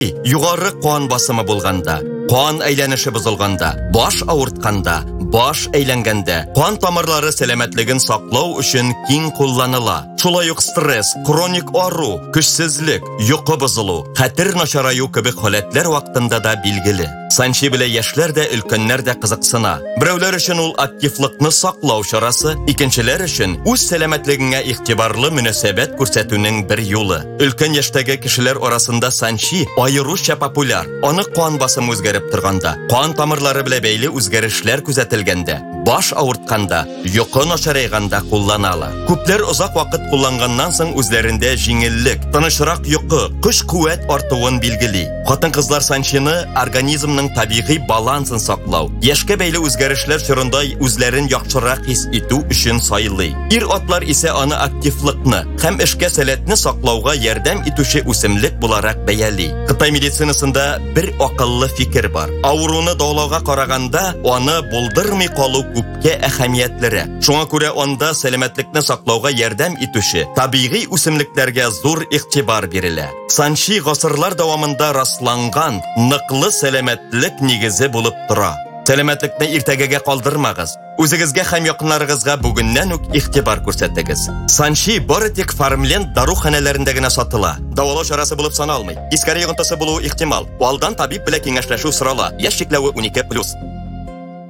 Югары кан басымы булганда, кан әйләнеше бозылганда, баш авыртканда, баш әйләнгәндә, кан тамырлары сәламәтлеген саклау өчен киң кулланыла. Шулай ук стресс, хроник ару, көчсезлек, йокы бозылу, хәтер начараю кебек халәтләр вакытында да билгеле. Санчи белән яшьләр дә, өлкәннәр дә кызыксына. Берәүләр өчен ул активлыкны саклау чарасы, икенчеләр өчен үз сәламәтлегенә игътибарлы мөнәсәбәт күрсәтүнең бер юлы. Өлкән яшьтәге кешеләр арасында санчи аеруча популяр. Аны кан басымы үзгәреп торганда, кан тамырлары белән бәйле үзгәрешләр күзәтелгәндә, баш авыртканда, йокы начарайганда кулланалар. Күпләр озак вакыт кулланганнан соң үзләрендә җиңеллек, тынычрак йокы, көч-куәт артуын билгели. Хатын-кызлар санчины организмның табигый балансын саклау, яшькә бәйле үзгәрешләр чорында үзләрен яхшырак хис итү өчен сайлый. Ир-атлар исә аны активлыкны һәм эшкә сәләтне саклауга ярдәм итүче үсемлек буларак бәяли. Кытай медицинасында бер акыллы фикер бар. Авыруны даулауга караганда, аны булдырмый калу күпкә әһәмиятлерәк. Шуңа күрә анда сәламәтлекне саклауга ярдәм итүче табигый үсемлекләргә зур игътибар бирелә. Санчи гасырлар дәвамында расланган ныклы сәламәтлек нигезе булып тора. Сәламәтлекне иртәгәгә калдырмагыз. Үзегезгә һәм якыннарыгызга бүгеннән үк игътибар күрсәтегез. Санчи бары тик Фармленд даруханәләрендә генә сатыла. Давалау чарасы булып саналмый. Искәре йогынтысы булуы ихтимал. Алдан табиб белән киңәшләшү сорала. Яшь чикләве 12+.